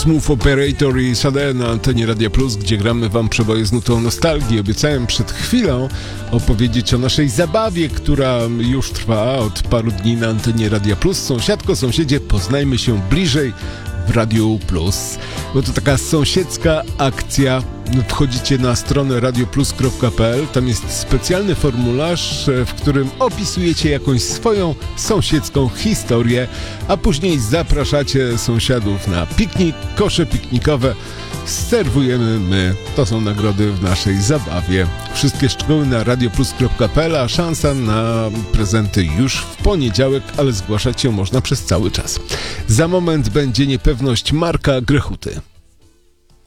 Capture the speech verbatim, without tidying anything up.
Smooth Operator i Sade na antenie Radia Plus, gdzie gramy wam przeboje z nutą nostalgii. Obiecałem przed chwilą opowiedzieć o naszej zabawie, która już trwa od paru dni na antenie Radia Plus. Sąsiadko, sąsiedzie, poznajmy się bliżej w Radiu Plus. Bo to taka sąsiedzka akcja. Wchodzicie na stronę radioplus kropka pe el, tam jest specjalny formularz, w którym opisujecie jakąś swoją sąsiedzką historię, a później zapraszacie sąsiadów na piknik, kosze piknikowe. Serwujemy my. To są nagrody w naszej zabawie. Wszystkie szczegóły na radioplus kropka pe el, a szansa na prezenty już w poniedziałek, ale zgłaszać się można przez cały czas. Za moment będzie niepewność Marka Grechuty.